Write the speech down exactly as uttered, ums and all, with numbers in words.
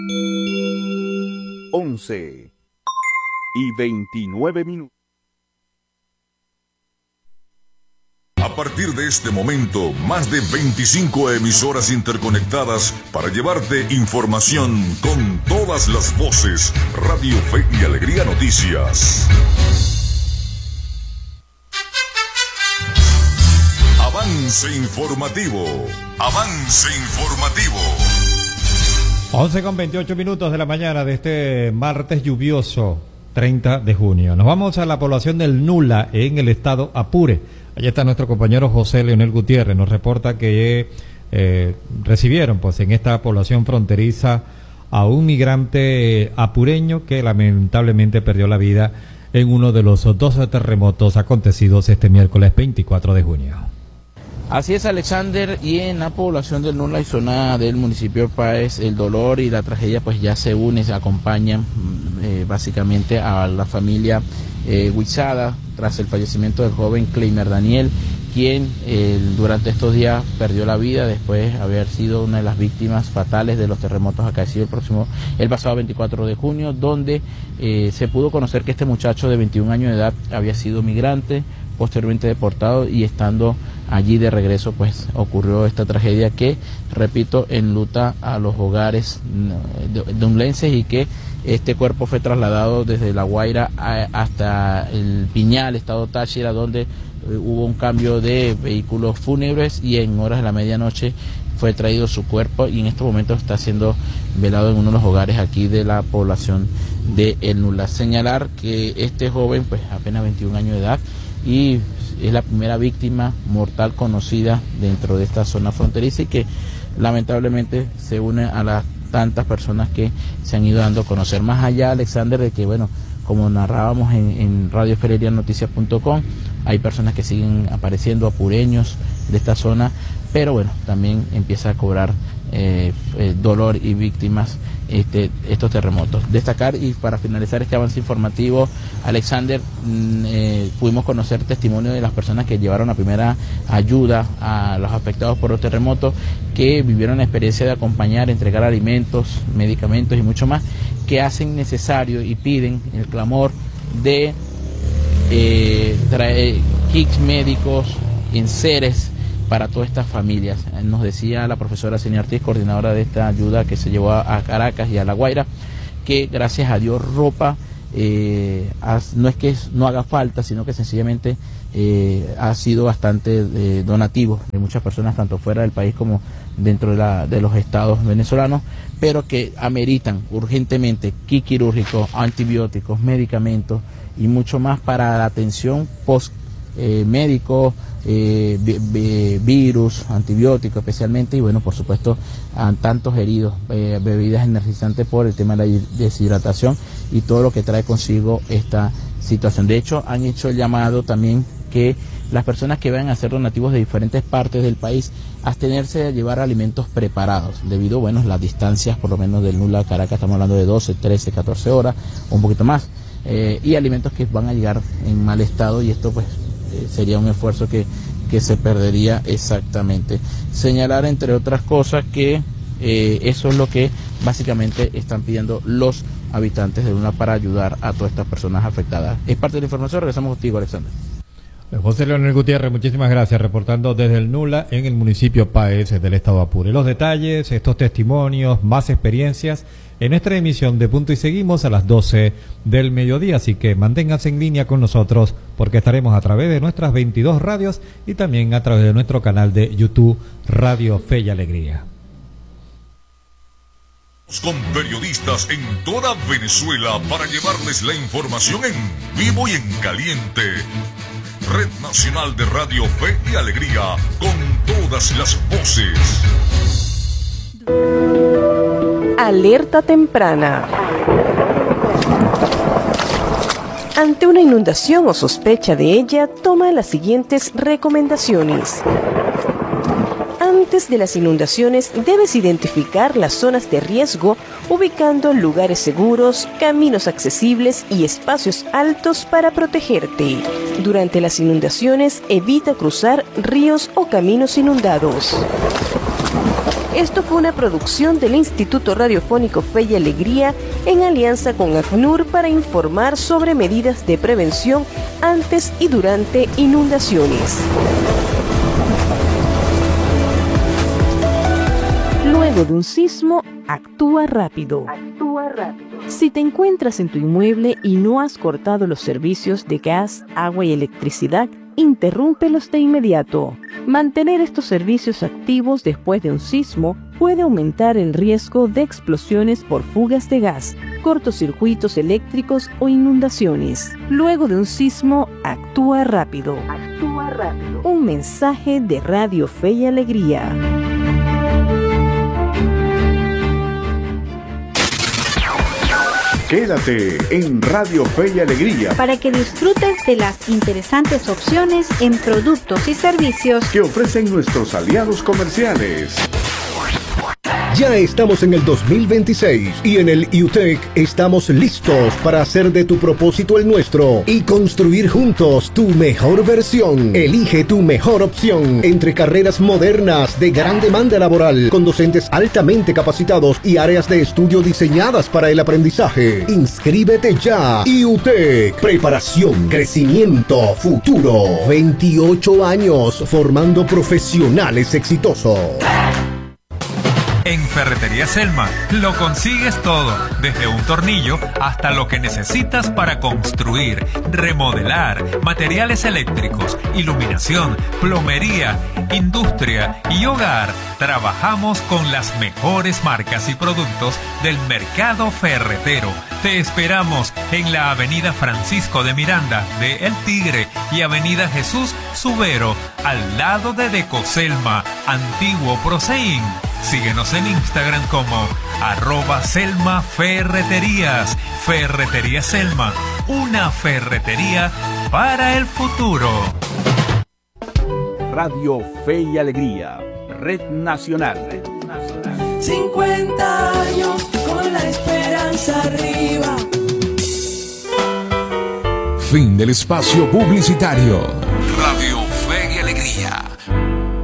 once y veintinueve minutos. A partir de este momento, más de veinticinco emisoras interconectadas para llevarte información con todas las voces. Radio Fe y Alegría Noticias. Avance informativo. Avance informativo. once con veintiocho minutos de la mañana de este martes lluvioso, treinta de junio. Nos vamos a la población del Nula, en el estado Apure. Allí está nuestro compañero José Leonel Gutiérrez. Nos reporta que eh, recibieron pues en esta población fronteriza a un migrante apureño que lamentablemente perdió la vida en uno de los dos terremotos acontecidos este miércoles veinticuatro de junio. Así es, Alexander, y en la población del Nula y zona del municipio de Páez, el dolor y la tragedia pues ya se unen, se acompañan eh, básicamente a la familia eh, Huizada tras el fallecimiento del joven Cleimer Daniel, quien eh, durante estos días perdió la vida después de haber sido una de las víctimas fatales de los terremotos acaecidos el próximo, el pasado veinticuatro de junio, donde eh, se pudo conocer que este muchacho de veintiún años de edad había sido migrante, posteriormente deportado, y estando allí de regreso pues ocurrió esta tragedia que, repito, enluta a los hogares dunlenses, y que este cuerpo fue trasladado desde La Guaira a, hasta el Piñal, estado Táchira, donde eh, hubo un cambio de vehículos fúnebres, y en horas de la medianoche fue traído su cuerpo, y en estos momentos está siendo velado en uno de los hogares aquí de la población de El Nula. Señalar que este joven, pues apenas veintiún años de edad, y es la primera víctima mortal conocida dentro de esta zona fronteriza, y que lamentablemente se une a las tantas personas que se han ido dando a conocer. Más allá, Alexander, de que, bueno, como narrábamos en, en radio fe y alegría noticias punto com, hay personas que siguen apareciendo, apureños de esta zona, pero bueno, también empieza a cobrar eh, eh, dolor y víctimas este, estos terremotos. Destacar, y para finalizar este avance informativo, Alexander, mm, eh, pudimos conocer testimonio de las personas que llevaron la primera ayuda a los afectados por los terremotos, que vivieron la experiencia de acompañar, entregar alimentos, medicamentos y mucho más, que hacen necesario y piden el clamor de eh, traer kits médicos, enseres para todas estas familias. Nos decía la profesora Senia Ortiz, coordinadora de esta ayuda que se llevó a Caracas y a La Guaira, que gracias a Dios ropa eh, no es que no haga falta, sino que sencillamente eh, ha sido bastante eh, donativo de muchas personas, tanto fuera del país como dentro de, la, de los estados venezolanos, pero que ameritan urgentemente kit quirúrgico, antibióticos, medicamentos y mucho más para la atención post eh, médico, eh, virus, antibióticos especialmente, y bueno, por supuesto, a tantos heridos, eh, bebidas energizantes por el tema de la deshidratación y todo lo que trae consigo esta situación. De hecho, han hecho el llamado también que las personas que vayan a ser donativos de diferentes partes del país abstenerse de llevar alimentos preparados, debido, bueno, las distancias, por lo menos del Nula a Caracas, estamos hablando de doce, trece, catorce horas, o un poquito más, eh, y alimentos que van a llegar en mal estado, y esto pues eh, sería un esfuerzo que, que se perdería exactamente. Señalar, entre otras cosas, que eh, eso es lo que básicamente están pidiendo los habitantes de Nula para ayudar a todas estas personas afectadas. Es parte de la información. Regresamos contigo, Alexander. José Leonel Gutiérrez, muchísimas gracias, reportando desde el Nula en el municipio Páez del estado Apure. Los detalles, estos testimonios, más experiencias en nuestra emisión de Punto y Seguimos a las doce del mediodía, así que manténganse en línea con nosotros, porque estaremos a través de nuestras veintidós radios y también a través de nuestro canal de YouTube Radio Fe y Alegría. Con periodistas en toda Venezuela para llevarles la información en vivo y en caliente. Red Nacional de Radio Fe y Alegría, con todas las voces. Alerta temprana. Ante una inundación o sospecha de ella, toma las siguientes recomendaciones. Antes de las inundaciones, debes identificar las zonas de riesgo, ubicando lugares seguros, caminos accesibles y espacios altos para protegerte. Durante las inundaciones, evita cruzar ríos o caminos inundados. Esto fue una producción del Instituto Radiofónico Fe y Alegría en alianza con ACNUR para informar sobre medidas de prevención antes y durante inundaciones. Luego de un sismo, actúa rápido. Actúa rápido. Si te encuentras en tu inmueble y no has cortado los servicios de gas, agua y electricidad, interrúmpelos de inmediato. Mantener estos servicios activos después de un sismo puede aumentar el riesgo de explosiones por fugas de gas, cortocircuitos eléctricos o inundaciones. Luego de un sismo, actúa rápido. Actúa rápido. Un mensaje de Radio Fe y Alegría. Quédate en Radio Fe y Alegría para que disfrutes de las interesantes opciones en productos y servicios que ofrecen nuestros aliados comerciales. Ya estamos en el dos mil veintiséis y en el I U T E C estamos listos para hacer de tu propósito el nuestro y construir juntos tu mejor versión. Elige tu mejor opción entre carreras modernas de gran demanda laboral con docentes altamente capacitados y áreas de estudio diseñadas para el aprendizaje. Inscríbete ya. I U T E C, preparación, crecimiento, futuro. veintiocho años formando profesionales exitosos. En Ferretería Selma lo consigues todo, desde un tornillo hasta lo que necesitas para construir, remodelar, materiales eléctricos, iluminación, plomería, industria y hogar. Trabajamos con las mejores marcas y productos del mercado ferretero. Te esperamos en la Avenida Francisco de Miranda de El Tigre y Avenida Jesús Subero, al lado de Decoselma, antiguo Proseín. Síguenos en Instagram como arroba Selma Ferreterías. Ferretería Selma, una ferretería para el futuro. Radio Fe y Alegría, Red Nacional. Red Nacional. cincuenta años con la esperanza arriba. Fin del espacio publicitario.